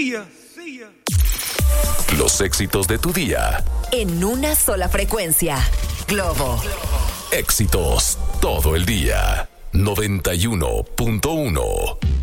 Los éxitos de tu día. En una sola frecuencia. Globo. Éxitos todo el día. 91.1.